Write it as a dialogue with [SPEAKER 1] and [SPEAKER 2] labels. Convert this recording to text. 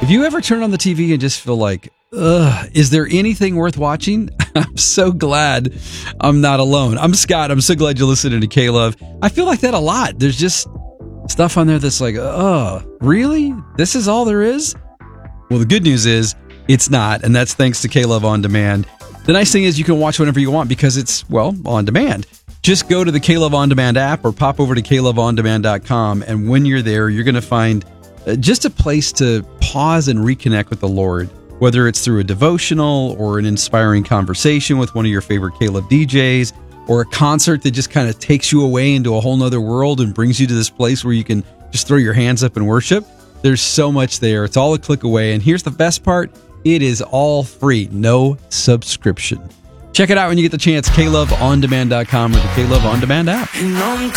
[SPEAKER 1] Have you ever turned on the TV and just feel like, ugh, is there anything worth watching? I'm so glad I'm not alone. I'm Scott. I'm so glad you're listening to K-Love. I feel like that a lot. There's just stuff on there that's like, oh, really? This is all there is? Well, the good news is it's not, and that's thanks to K-Love On Demand. The nice thing is you can watch whenever you want because it's, well, on demand. Just go to the K-Love On Demand app or pop over to KLoveOnDemand.com, and when you're there, you're going to find just a place to pause and reconnect with the Lord, whether it's through a devotional or an inspiring conversation with one of your favorite K-Love DJs, or a concert that just kind of takes you away into a whole nother world and brings you to this place where you can just throw your hands up and worship. There's so much there. It's all a click away. And here's the best part. It is all free. No subscription. Check it out when you get the chance. KLoveOnDemand.com or the K-Love On Demand app.